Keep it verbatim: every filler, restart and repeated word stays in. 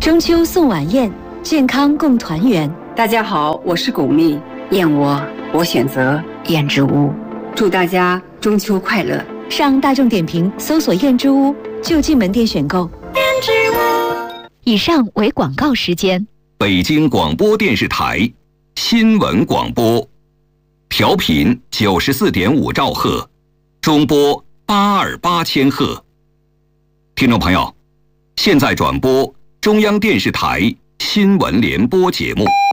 中秋送晚宴，健康共团圆。 大家好，我是巩俐，燕窝我选择燕之屋。祝大家中秋快乐！ 上大众点评搜索燕之屋，就近门店选购。燕之屋。以上为广告时间。 北京广播电视台新闻广播，调频九十四点五兆赫，中波八二八千赫。听众朋友，现在转播中央电视台新闻联播节目。